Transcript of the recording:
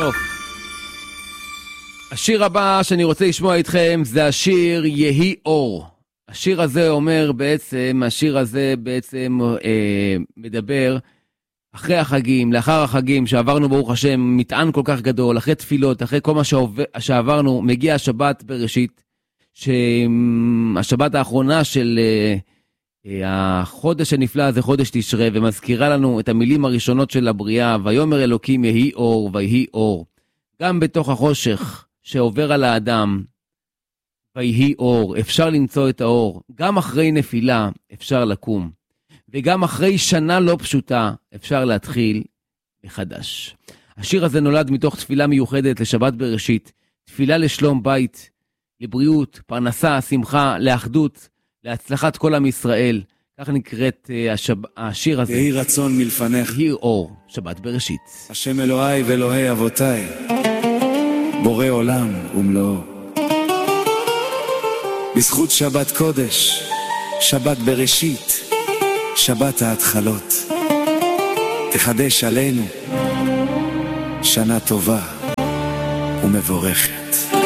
טוב. השיר הבא שאני רוצה לשמוע איתכם זה השיר יהי אור. השיר הזה אומר בעצם, מדבר אחרי החגים, לאחר החגים שעברנו ברוך השם, מטען כל כך גדול, אחרי תפילות, אחרי כל מה שעברנו, מגיע השבת בראשית, שהשבת האחרונה של החודש הנפלא הזה, חודש תשרי, ומזכירה לנו את המילים הראשונות של הבריאה, ויאמר אלוקים יהי אור ויהי אור. גם בתוך החושך שעובר על האדם, ויהי אור, אפשר למצוא את האור. גם אחרי נפילה אפשר לקום. וגם אחרי שנה לא פשוטה אפשר להתחיל מחדש. השיר הזה נולד מתוך תפילה מיוחדת לשבת בראשית, תפילה לשלום בית, לבריאות, פרנסה, שמחה, לאחדות, להצלחת כל עם ישראל. כך נקראת השיר הזה. יהי רצון מלפניך. יהי אור, שבת בראשית. השם אלוהי ואלוהי אבותיי, בורא עולם ומלואו. בזכות שבת קודש, שבת בראשית, שבת ההתחלות, תחדש עלינו שנה טובה ומבורכת.